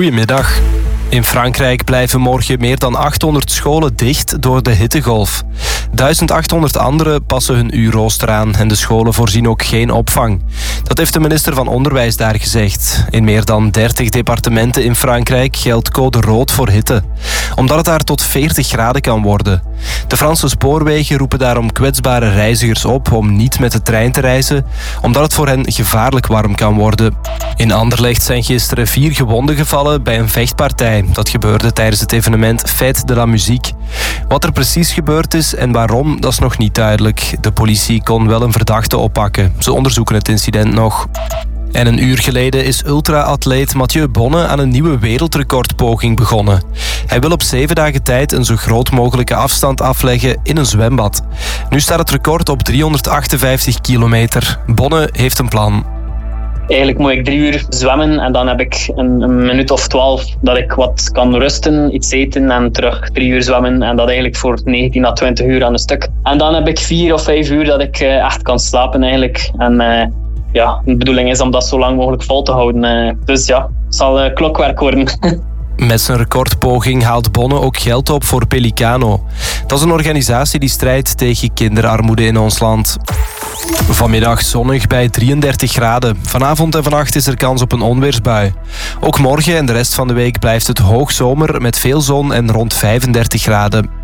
Goedemiddag. In Frankrijk blijven morgen meer dan 800 scholen dicht door de hittegolf. 1800 anderen passen hun uurrooster aan en de scholen voorzien ook geen opvang. Dat heeft de minister van Onderwijs daar gezegd. In meer dan 30 departementen in Frankrijk geldt code rood voor hitte, omdat het daar tot 40 graden kan worden. De Franse spoorwegen roepen daarom kwetsbare reizigers op om niet met de trein te reizen, omdat het voor hen gevaarlijk warm kan worden. In Anderlecht zijn gisteren 4 gewonden gevallen bij een vechtpartij. Dat gebeurde tijdens het evenement Fête de la Musique. Wat er precies gebeurd is en waarom, dat is nog niet duidelijk. De politie kon wel een verdachte oppakken. Ze onderzoeken het incident nog. En een uur geleden is ultra-atleet Mathieu Bonne aan een nieuwe wereldrecordpoging begonnen. Hij wil op 7 dagen tijd een zo groot mogelijke afstand afleggen in een zwembad. Nu staat het record op 358 kilometer. Bonne heeft een plan. Eigenlijk moet ik 3 uur zwemmen en dan heb ik een minuut of 12 dat ik wat kan rusten, iets eten en terug 3 uur zwemmen. En dat eigenlijk voor 19 à 20 uur aan een stuk. En dan heb ik 4 of 5 uur dat ik echt kan slapen eigenlijk. En de bedoeling is om dat zo lang mogelijk vol te houden. Dus ja, het zal klokwerk worden. Met zijn recordpoging haalt Bonne ook geld op voor Pelicano. Dat is een organisatie die strijdt tegen kinderarmoede in ons land. Vanmiddag zonnig bij 33 graden. Vanavond en vannacht is er kans op een onweersbui. Ook morgen en de rest van de week blijft het hoogzomer met veel zon en rond 35 graden.